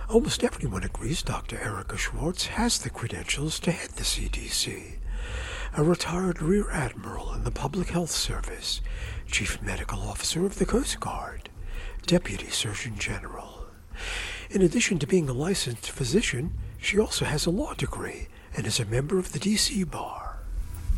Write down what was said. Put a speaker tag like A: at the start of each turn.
A: Almost everyone agrees Dr. Erica Schwartz has the credentials to head the CDC. A retired Rear Admiral in the Public Health Service, Chief Medical Officer of the Coast Guard, Deputy Surgeon General. In addition to being a licensed physician, she also has a law degree and is a member of the D.C. Bar.